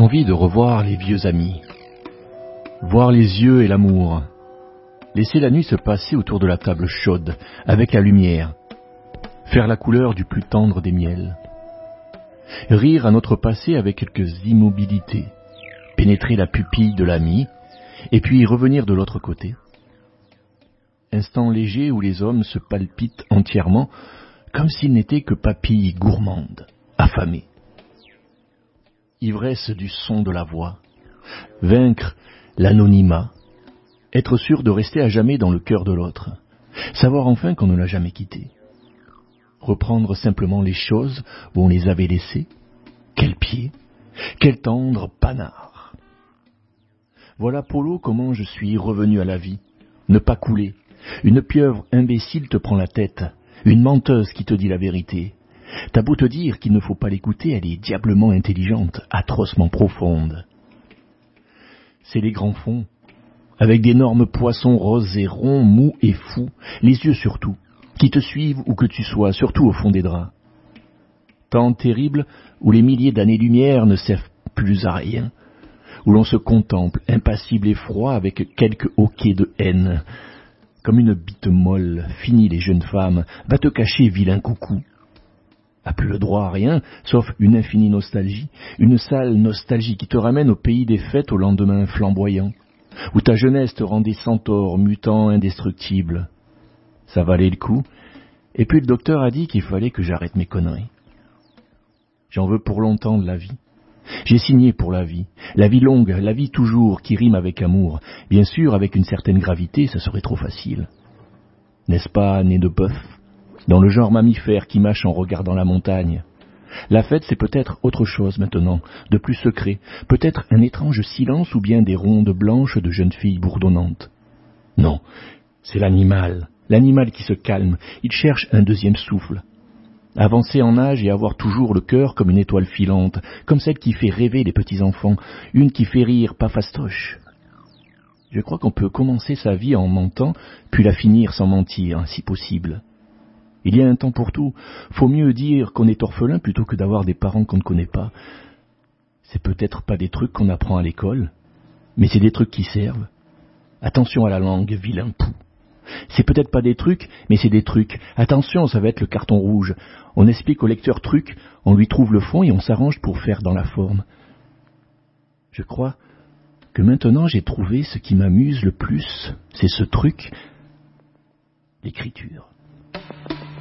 Envie de revoir les vieux amis, voir les yeux et l'amour, laisser la nuit se passer autour de la table chaude, avec la lumière, faire la couleur du plus tendre des miels, rire à notre passé avec quelques immobilités, pénétrer la pupille de l'ami, et puis revenir de l'autre côté. Instant léger où les hommes se palpitent entièrement, comme s'ils n'étaient que papilles gourmandes, affamées. Ivresse du son de la voix, vaincre l'anonymat, être sûr de rester à jamais dans le cœur de l'autre, savoir enfin qu'on ne l'a jamais quitté, reprendre simplement les choses où on les avait laissées. Quel pied, quel tendre panard. Voilà, Polo, comment je suis revenu à la vie. Ne pas couler. Une pieuvre imbécile te prend la tête, une menteuse qui te dit la vérité. T'as beau te dire qu'il ne faut pas l'écouter, elle est diablement intelligente, atrocement profonde. C'est les grands fonds, avec d'énormes poissons roses et ronds, mous et fous, les yeux surtout, qui te suivent où que tu sois, surtout au fond des draps. Temps terrible où les milliers d'années-lumière ne servent plus à rien, où l'on se contemple, impassible et froid, avec quelques hoquets de haine. Comme une bite molle, finis les jeunes femmes, va te cacher, vilain coucou. A plus le droit à rien, sauf une infinie nostalgie, une sale nostalgie qui te ramène au pays des fêtes au lendemain flamboyant, où ta jeunesse te rendait centaure, mutant, indestructible. Ça valait le coup, et puis le docteur a dit qu'il fallait que j'arrête mes conneries. J'en veux pour longtemps de la vie. J'ai signé pour la vie longue, la vie toujours, qui rime avec amour. Bien sûr, avec une certaine gravité, ça serait trop facile. N'est-ce pas, nez de bœuf, dans le genre mammifère qui mâche en regardant la montagne? La fête, c'est peut-être autre chose maintenant, de plus secret, peut-être un étrange silence ou bien des rondes blanches de jeunes filles bourdonnantes. Non, c'est l'animal qui se calme, il cherche un deuxième souffle. Avancer en âge et avoir toujours le cœur comme une étoile filante, comme celle qui fait rêver les petits-enfants, une qui fait rire, pas fastoche. Je crois qu'on peut commencer sa vie en mentant, puis la finir sans mentir, si possible. Il y a un temps pour tout. Faut mieux dire qu'on est orphelin plutôt que d'avoir des parents qu'on ne connaît pas. C'est peut-être pas des trucs qu'on apprend à l'école, mais c'est des trucs qui servent. Attention à la langue, vilain pou. C'est peut-être pas des trucs, mais c'est des trucs. Attention, ça va être le carton rouge. On explique au lecteur truc, on lui trouve le fond et on s'arrange pour faire dans la forme. Je crois que maintenant j'ai trouvé ce qui m'amuse le plus, c'est ce truc, l'écriture.